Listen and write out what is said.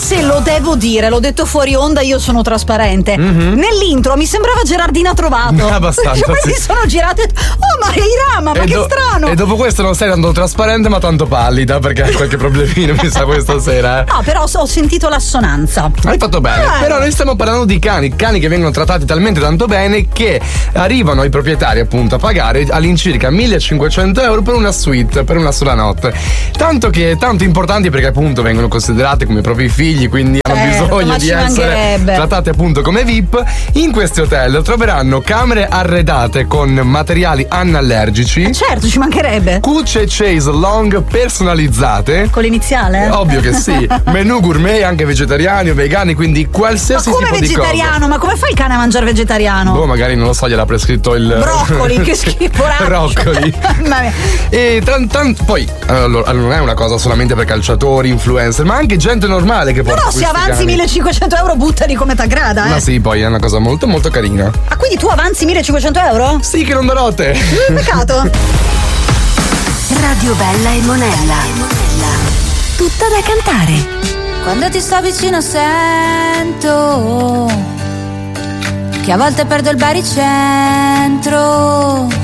se lo devo dire, l'ho detto fuori onda, io sono trasparente. Nell'intro mi sembrava Gerardina Trovato. Abbastanza. Cioè, mi sono girate. Oh, ma è Irama, ma che strano. E dopo questo non sei tanto trasparente, ma tanto pallida, perché hai qualche problemino, mi sa, questa sera. No, però ho sentito l'assonanza. Hai fatto bene. Però noi stiamo parlando di cani che vengono trattati talmente tanto bene che arrivano ai proprietari appunto a pagare all'incirca 1.500 euro per una suite, per una sola notte. Tanto importanti perché appunto vengono considerati come i propri figli, quindi hanno bisogno di essere trattati appunto come VIP. In questi hotel troveranno camere arredate con materiali anallergici. Certo, ci mancherebbe. Cucce e chaise long personalizzate. Con l'iniziale? Ovvio che sì. Menù gourmet anche vegetariani o vegani, quindi qualsiasi tipo di cosa. Ma come vegetariano? Ma come fa il cane a mangiare vegetariano? Boh, magari non lo so, gliel'ha prescritto il broccoli, che schifo. Broccoli. E poi allora, non è una cosa solamente per calciatori, influencer, ma anche gente normale che porta. Però se avanzi 1.500 euro buttali come t'aggrada, Ma sì, poi è una cosa molto molto carina. Ah, quindi tu avanzi 1.500 euro? Sì, che non darò a te. Peccato. Radio Bella e Monella. Tutta da cantare. Quando ti sto vicino sento che a volte perdo il baricentro.